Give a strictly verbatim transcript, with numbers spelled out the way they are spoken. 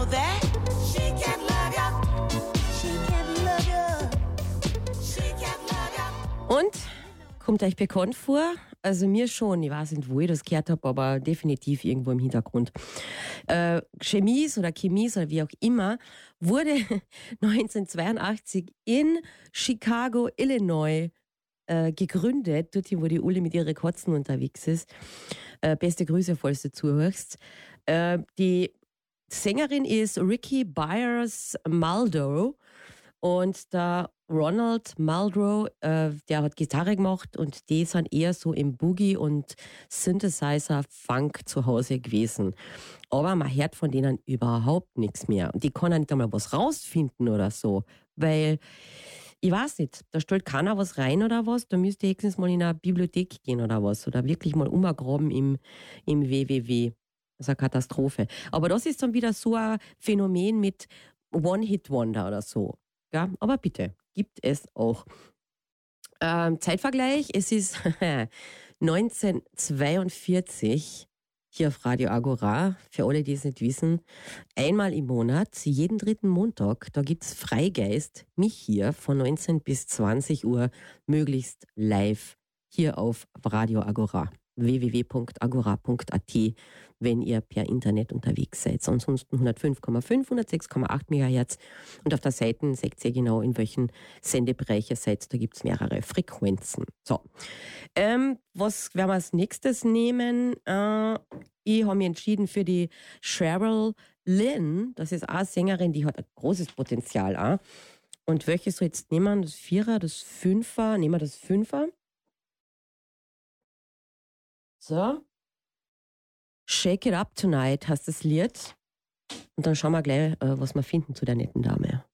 know that she can't love ya. She can't love ya. She can't love ya. Und? Kommt euch bekannt vor? Also mir schon, ich weiß nicht, wo ich das gehört habe, aber definitiv irgendwo im Hintergrund. Äh, Chemise oder Chemise oder wie auch immer wurde neunzehnhundertzweiundachtzig in Chicago, Illinois äh, gegründet, dort wo die Ulle mit ihren Katzen unterwegs ist. Äh, beste Grüße, falls du zuhörst. Äh, die Sängerin ist Ricky Byers Muldow und der Ronald Muldrow, äh, der hat Gitarre gemacht und die sind eher so im Boogie- und Synthesizer-Funk zu Hause gewesen. Aber man hört von denen überhaupt nichts mehr. Und die kann auch nicht einmal was rausfinden oder so, weil, ich weiß nicht, da stellt keiner was rein oder was, da müsste ich höchstens mal in eine Bibliothek gehen oder was oder wirklich mal umgraben im, im W W W. Das ist eine Katastrophe. Aber das ist dann wieder so ein Phänomen mit One-Hit-Wonder oder so. Ja, aber bitte, gibt es auch. Ähm, Zeitvergleich, es ist neunzehnhundertzweiundvierzig hier auf Radio Agora, für alle, die es nicht wissen, einmal im Monat, jeden dritten Montag, da gibt es Freigeist, mich hier von neunzehn bis zwanzig Uhr, möglichst live hier auf Radio Agora. w w w punkt agora punkt a t, wenn ihr per Internet unterwegs seid. Ansonsten hundertfünf Komma fünf, hundertsechs Komma acht Megahertz. Und auf der Seite seht ihr genau, in welchen Sendebereich ihr seid. Da gibt es mehrere Frequenzen. So, ähm, was werden wir als nächstes nehmen? Äh, ich habe mich entschieden für die Cheryl Lynn. Das ist auch eine Sängerin, die hat ein großes Potenzial auch. Und welches soll jetzt nehmen? Das Vierer, das Fünfer? Nehmen wir das Fünfer. So. Shake It Up Tonight heißt das Lied. Und dann schauen wir gleich, was wir finden zu der netten Dame.